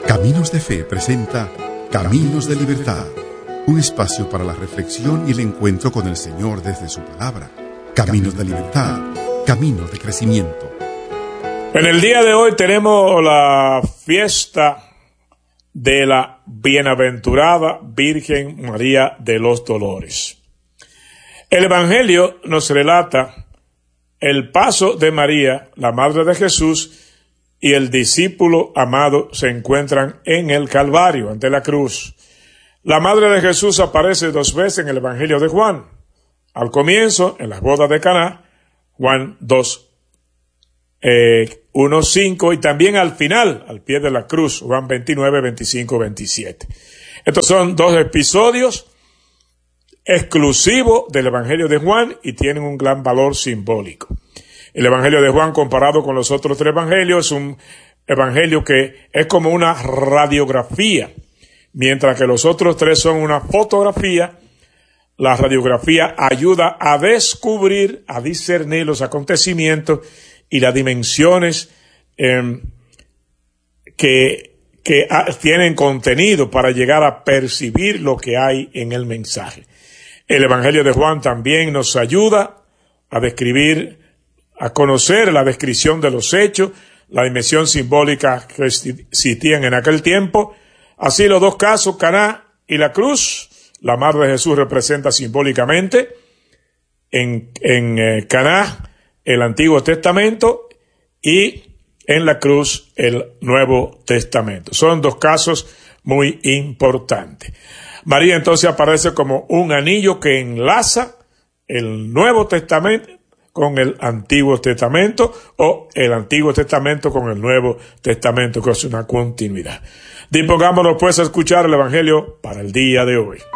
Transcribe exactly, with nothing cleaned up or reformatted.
Caminos de Fe presenta Caminos de Libertad, un espacio para la reflexión y el encuentro con el Señor desde su palabra. Caminos de Libertad, caminos de crecimiento. En el día de hoy tenemos la fiesta de la Bienaventurada Virgen María de los Dolores. El Evangelio nos relata el paso de María, la Madre de Jesús, y el discípulo amado se encuentran en el Calvario, ante la cruz. La Madre de Jesús aparece dos veces en el Evangelio de Juan. Al comienzo, en las bodas de Caná, Juan dos, eh, uno, cinco, y también al final, al pie de la cruz, Juan veintinueve, veinticinco, veintisiete. Estos son dos episodios exclusivos del Evangelio de Juan y tienen un gran valor simbólico. El Evangelio de Juan, comparado con los otros tres evangelios, es un evangelio que es como una radiografía, mientras que los otros tres son una fotografía. La radiografía ayuda a descubrir, a discernir los acontecimientos y las dimensiones eh, que, que a, tienen contenido para llegar a percibir lo que hay en el mensaje. El Evangelio de Juan también nos ayuda a describir, a conocer la descripción de los hechos, la dimensión simbólica que existían en aquel tiempo. Así los dos casos, Caná y la cruz, la Madre de Jesús representa simbólicamente en, en eh, Caná el Antiguo Testamento y en la cruz el Nuevo Testamento. Son dos casos muy importantes. María entonces aparece como un anillo que enlaza el Nuevo Testamento con el Antiguo Testamento o el Antiguo Testamento con el Nuevo Testamento, que es una continuidad. Dispongámonos pues a escuchar el Evangelio para el día de hoy.